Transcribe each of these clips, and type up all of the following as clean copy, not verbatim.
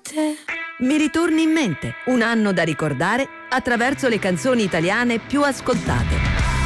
te. Mi ritorni in mente, un anno da ricordare attraverso le canzoni italiane più ascoltate.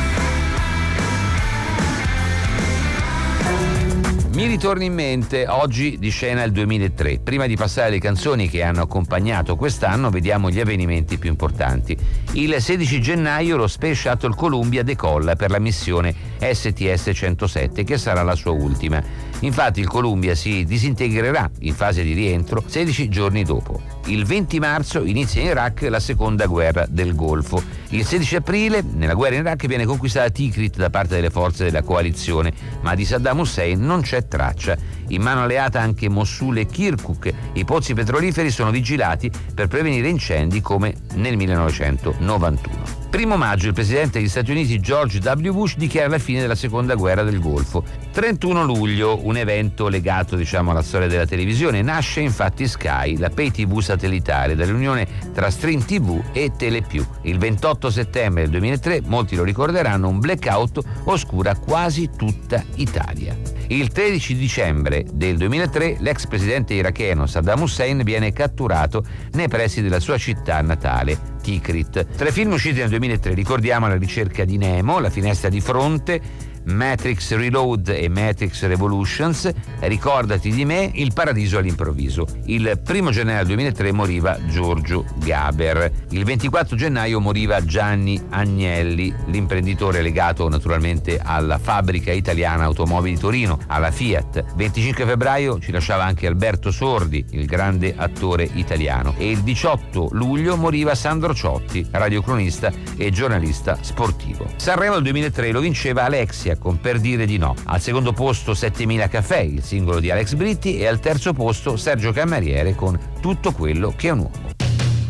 Mi ritorni in mente, oggi di scena il 2003. Prima di passare alle canzoni che hanno accompagnato quest'anno, vediamo gli avvenimenti più importanti. Il 16 gennaio lo Space Shuttle Columbia decolla per la missione STS-107, che sarà la sua ultima. Infatti il Columbia si disintegrerà in fase di rientro 16 giorni dopo. Il 20 marzo inizia in Iraq la seconda guerra del Golfo. Il 16 aprile, nella guerra in Iraq, viene conquistata Tikrit da parte delle forze della coalizione, ma di Saddam Hussein non c'è traccia. In mano alleata anche Mosul e Kirkuk. I pozzi petroliferi sono vigilati per prevenire incendi come nel 1991. 1 maggio il presidente degli Stati Uniti George W. Bush dichiara la fine della seconda guerra del Golfo. 31 luglio, un evento legato alla storia della televisione. Nasce infatti Sky, la pay TV satellitare, dall'unione tra Stream TV e Telepiù. Il 28 settembre del 2003, molti lo ricorderanno, un blackout oscura quasi tutta Italia. Il 13 dicembre del 2003 l'ex presidente iracheno Saddam Hussein viene catturato nei pressi della sua città natale, Tikrit. Tra i film usciti nel 2003 ricordiamo La ricerca di Nemo, La finestra di fronte, Matrix Reload e Matrix Revolutions, Ricordati di me, Il paradiso all'improvviso. Il 1 gennaio 2003 moriva Giorgio Gaber. Il 24 gennaio moriva Gianni Agnelli, l'imprenditore legato naturalmente alla fabbrica italiana automobili di Torino, alla Fiat. 25 febbraio ci lasciava anche Alberto Sordi, il grande attore italiano. E il 18 luglio moriva Sandro Ciotti, radiocronista e giornalista sportivo. Sanremo del 2003 lo vinceva Alexia con Per dire di no. Al secondo posto 7000 caffè, il singolo di Alex Britti, e al terzo posto Sergio Cameriere con Tutto quello che è un uomo.